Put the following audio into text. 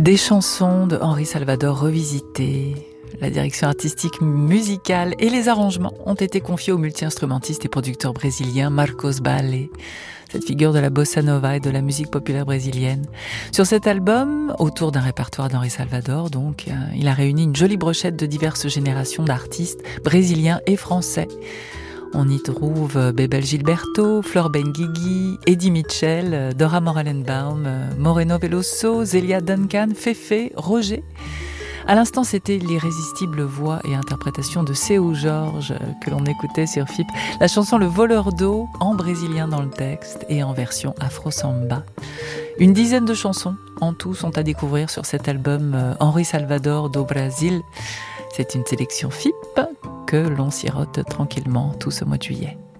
Des chansons de Henri Salvador revisitées. La direction artistique musicale et les arrangements ont été confiés au multi-instrumentiste et producteur brésilien Marcos Balle, cette figure de la bossa nova et de la musique populaire brésilienne. Sur cet album, autour d'un répertoire d'Henri Salvador, donc, il a réuni une jolie brochette de diverses générations d'artistes brésiliens et français. On y trouve Bebel Gilberto, Flor Benguigui, Eddie Mitchell, Dora Morelenbaum, Moreno Veloso, Zélia Duncan, Féfé, Roger. À l'instant, c'était l'irrésistible voix et interprétation de Seu Jorge que l'on écoutait sur FIP. La chanson Le Voleur d'eau, en brésilien dans le texte et en version afro-samba. Une dizaine de chansons en tout sont à découvrir sur cet album Henri Salvador do Brasil. C'est une sélection FIP que l'on sirote tranquillement tout ce mois de juillet.